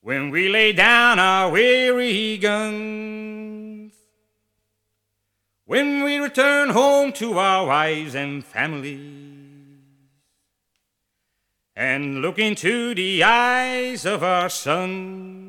when we lay down our weary guns, when we return home to our wives and families, and look into the eyes of our sons.